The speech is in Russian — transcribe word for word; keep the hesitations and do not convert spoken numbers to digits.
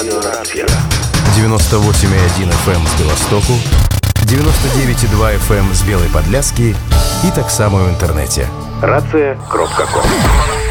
Радиорация. девяносто восемь и один эф эм з Белостоку, девяносто девять и два эф эм з Белой Подляски и так само в интернете. рация крапка ком.